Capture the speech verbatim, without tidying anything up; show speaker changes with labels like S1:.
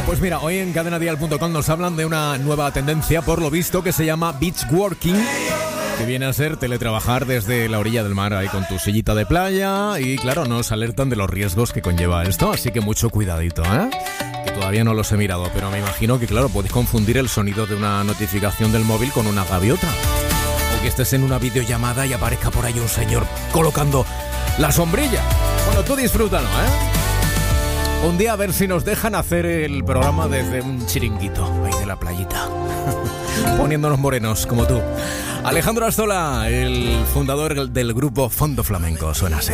S1: Pues mira, hoy en cadena dial punto com nos hablan de una nueva tendencia, por lo visto, que se llama beach working, que viene a ser teletrabajar desde la orilla del mar ahí con tu sillita de playa, y claro, nos alertan de los riesgos que conlleva esto, así que mucho cuidadito, ¿eh? Que todavía no los he mirado, pero me imagino que claro, podéis confundir el sonido de una notificación del móvil con una gaviota, o que estés en una videollamada y aparezca por ahí un señor colocando la sombrilla. Bueno, tú disfrútalo, ¿eh? Un día a ver si nos dejan hacer el programa desde un chiringuito ahí de la playita, poniéndonos morenos como tú. Alejandro Astola, el fundador del grupo Fondo Flamenco, suena así.